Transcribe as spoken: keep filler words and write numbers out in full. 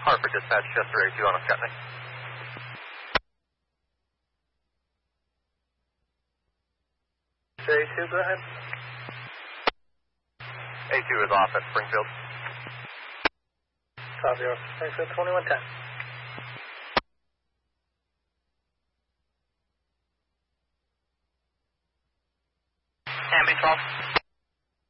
Hartford Dispatch, Chester A two on a Scotney. A two, go ahead. A two is off at Springfield. Copy, off Springfield, twenty-one ten. Ambi twelve.